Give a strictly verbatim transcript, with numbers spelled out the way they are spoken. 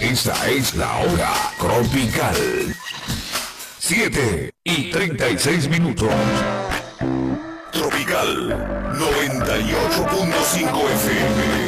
Esta es la hora tropical. siete y treinta y seis minutos. Tropical noventa y ocho punto cinco F M.